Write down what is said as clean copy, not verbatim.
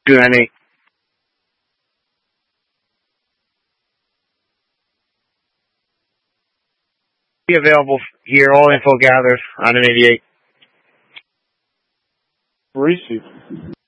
298. Be available here. All info gathered on an 88. Receive.